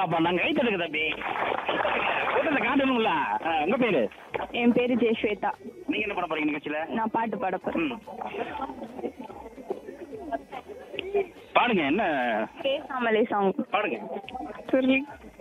அழகா பண்ணாங்க. கை தட்டுங்க தம்பி. கூட்டத்தை காட்டணுங்களா? உங்க பேரு? என் பேரு ஜெயஸ்வேதா. நீங்க என்ன பண்ண போறீங்க நிகழ்ச்சியில? நான் பாட்டு பாட போறேன். பாடுங்க. என்ன பேசாமலே சாங் பாடுங்க. சொல்லி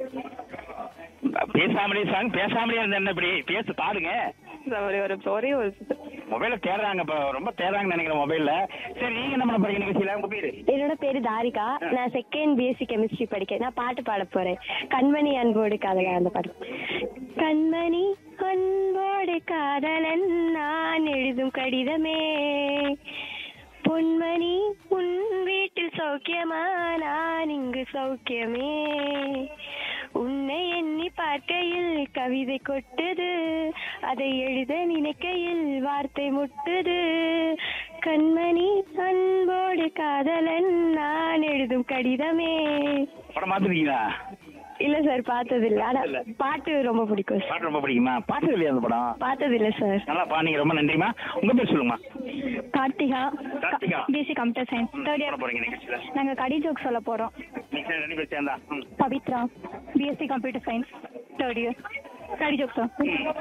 பேசாமலே சாங். பேசாமலே இருந்தா என்ன இப்படி பேச பாடுங்க. ஒரே ஒரு மொபைல தேடுறாங்க, இப்ப ரொம்ப தேடுறாங்கன்னு நினைக்கிறேன் மொபைல்ல. சரி, நீங்க என்ன பண்ண போறீங்க நிகழ்ச்சியில? உங்க பேரு? என்னோட பேரு தாரிகா. நான் செகண்ட் பிஎஸ்சி கெமிஸ்ட்ரி படிக்கிறேன். நான் பாட்டு பாட போறேன். கண்மணி அன்போடு காதலன் அந்த பாட்டு. கண்மணி அன்போடு காதலன் நான் எழுதும் கடிதமே, பொன்மணி உன் வீட்டில் சௌக்கியமா நான் இங்கு சௌக்கியமே, உன்னை எண்ணி பார்க்கையில் கவிதை கொட்டுது, அதை எழுத நினைக்கையில் வார்த்தை முட்டுது, கண்மணி அன்போடு காதலன் நான் எழுதும் கடிதமே. படம் பாத்துருக்கீங்களா? இல்ல சார், பார்த்தது இல்ல. ஆனா பாட்டு ரொம்ப பிடிக்கும். பாட்டு ரொம்ப பிடிக்குமா? பார்த்தது இல்லையா அந்த படம்? பார்த்தது இல்ல சார். நல்லா பாடுங்க, ரொம்ப நன்றிமா. உங்க பேர் சொல்லுங்கம்மா. Karthika. Karthika. BSc computer science third year. போறீங்க நிகழ்ச்சியில? நாங்க கடி ஜோக் சொல்ல போறோம். ரெண்டு பேர் சேர்ந்தா? Pavithra, BSc computer science third year. கடி ஜோக் சார்.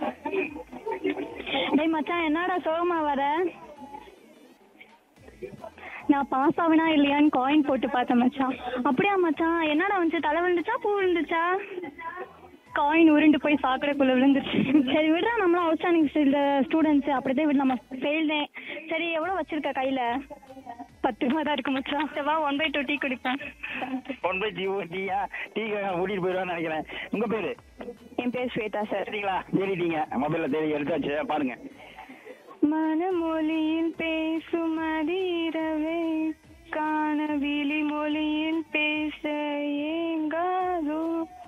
டேய் மச்சான், என்னடா சோகமா வர? நான் பாஸ் ஆவனா இல்லையான்னு காயின் போட்டு பார்த்தேன் மச்சான். அப்படியா மச்சான்? என்னடா வந்துச்சு? தலை விழுந்துச்சா பூ விழுந்துச்சா? காயின் உருண்டு போய் சாக்கடைக்குள்ள விழுந்துச்சு. சரி விடுறா, நம்மளும் அவுட்ஸ்டாண்டிங் ஸ்டூடெண்ட்ஸ், அப்படிதான் விடு, நம்ம ஃபெயில்டேன். சரி, எவ்வளோ வச்சிருக்க கையில? 10 ரூபா தான் இருக்கு மச்சான். வா 1/2 டீ குடிப்பேன். 1/2 டீயா? டீ ஊட்டிட்டு போயிடுவான்னு நினைக்கிறேன். உங்க பேரு? என் பேர் ஸ்வேதா சார். சரிங்களா? தேடிட்டீங்க, மொபைல்ல தேடி எடுத்தாச்சு, பாருங்க. மனமொழியில் பேசும் அதிரவே காண விழி மொழியில் பேச ஏங்காதோ,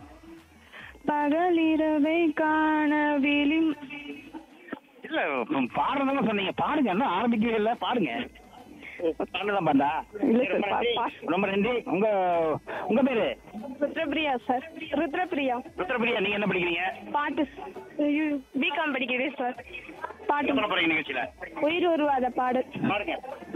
பகலிரவை காண விழி. இல்ல, பாடுறதுங்க சொன்னீங்க, பாடுங்க. என்ன ஆரம்பிக்கவே இல்ல, பாடுங்க. பாடுதான் பாண்டா. ரொம்ப நன்றி. உங்க பேரு? ருத்ரபிரியா சார். ருத்ரபிரியா. ருத்ரபிரியா, நீங்க என்ன படிக்கிறீங்க? பாட்டு பிகாம் படிக்கிறேன் சார். பாட்டு பண்ண போறீங்க நிகழ்ச்சியில? உயிர் உருவாத பாடு பாருங்க.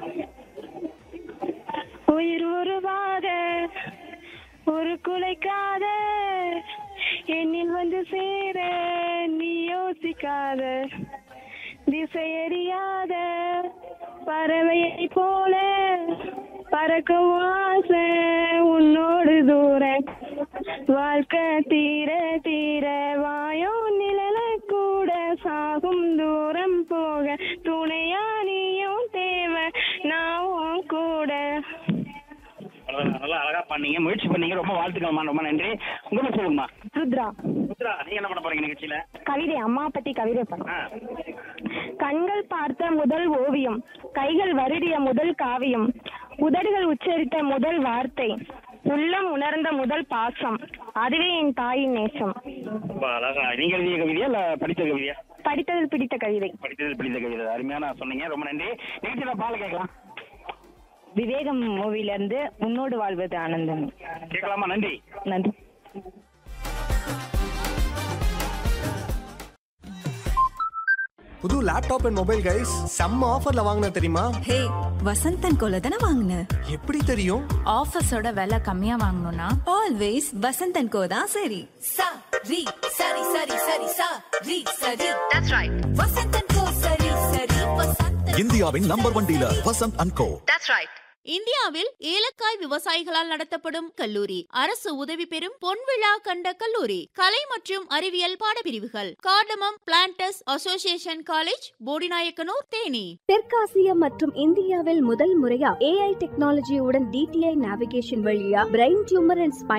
உயிர் உருவாத ஒரு குலைக்காத என்னில் வந்து சேர நீ யோசிக்காத, திசையறியாத பறவையை போல பறக்கும் ஆசை உன்னோடு தூர, வாழ்க்கை தீர தீர வாயோ நிழல கூட சாகும் தூரம் போக, துணையா நீயும் தேவை நான் கூட. நல்லா அழகா பண்ணீங்க, முயற்சி பண்ணீங்க, ரொம்ப வாழ்த்துக்கள்மா, ரொம்ப நன்றி. உங்க பேர் சொல்லுங்கம்மா. ருத்ரா. ருத்ரா, நீங்க என்ன பண்ண போறீங்க நிகழ்ச்சியில? கவிதை, அம்மா பத்தி கவிதை பண்ண. கண்கள் பார்த்த முதல் ஓவியம், கைகள் வருடிய முதல் காவியம், உதடுகள் உச்சரித்த முதல் வார்த்தை, உள்ளம் உணர்ந்த முதல் பாசம், அதுவே என் தாயின் நேசம். நீங்க எழுதிய கவிதையா இல்ல படித்த கவிதையா? படித்ததில் பிடித்த கவிதை. படித்ததில் பிடித்த கவிதை, அருமையான சொன்னீங்க, ரொம்ப நன்றி. நிகழ்ச்சியில பால கேட்கலாம். விவேகம் மூவில இருந்து உன்னோடு வாழ்வது ஆனந்தம். கேட்கலாமா? நன்றி. நன்றி. புது லேப்டாப் அண்ட் மொபைல் கைஸ் செம்ம ஆஃபர்ல வாங்கின தெரியுமா? ஹே, வசந்தன் கோல தான வாங்குன? எப்படி தெரியும்? ஆஃபர்ஸோட விலை கம்மியா வாங்கணும்னா ஆல்வேஸ் வசந்தன் கோ தான் சரி. சரி சரி சரி சரி சரி சரி. That's right. வசந்தன் கோ சரி சரி வசந்தன். இந்தியாவின் number 1 dealer Vasanth and go. That's right. இந்தியாவில் ஏலக்காய் விவசாயிகளால் நடத்தப்படும் கல்லூரி, அரசு உதவி பெறும் பொன்விழா கண்ட கல்லூரி, கலை மற்றும் அறிவியல் பாடப்பிரிவுகள், cardamom planters association college, Bodinayakanur, Theni. தெற்காசியா மற்றும் இந்தியாவில் முதல் முறையா AI டெக்னாலஜியுடன் DTI நேவிகேஷன் வழியா பிரெயின் டியூமர் அண்ட் ஸ்பைன்